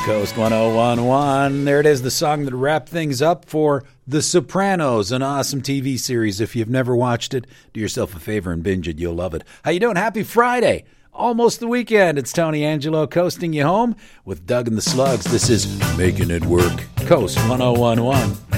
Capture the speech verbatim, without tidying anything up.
Coast one oh one point one. There it is, the song that wrapped things up for The Sopranos, an awesome T V series. If you've never watched it, do yourself a favor and binge it. You'll love it. How you doing? Happy Friday. Almost the weekend. It's Tony Angelo coasting you home with Doug and the Slugs. This is Making It Work. Coast one oh one point one.